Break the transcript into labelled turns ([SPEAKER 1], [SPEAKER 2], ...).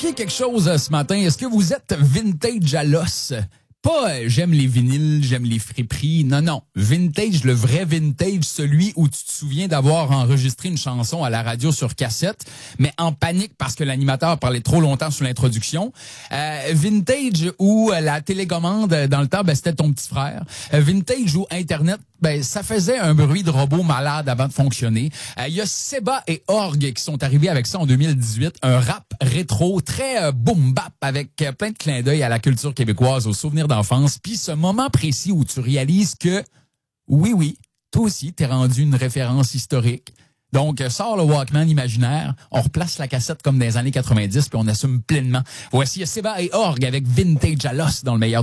[SPEAKER 1] remarqué quelque chose ce matin? Est-ce que vous êtes vintage à l'os? Pas j'aime les vinyles, j'aime les friperies. Non. Vintage, le vrai vintage, celui où tu te souviens d'avoir enregistré une chanson à la radio sur cassette, mais en panique parce que l'animateur parlait trop longtemps sur l'introduction. Vintage où la télécommande, dans le temps, c'était ton petit frère. Vintage où Internet, ça faisait un bruit de robot malade avant de fonctionner. Il y a Seba et Org qui sont arrivés avec ça en 2018. Un rap rétro très boom bap avec plein de clins d'œil à la culture québécoise, aux souvenirs d'enfance. Puis ce moment précis où tu réalises que, oui, toi aussi, t'es rendu une référence historique. Donc, sors le Walkman imaginaire, on replace la cassette comme dans les années 90 puis on assume pleinement. Voici Seba et Org avec Vintage à l'os dans le meilleur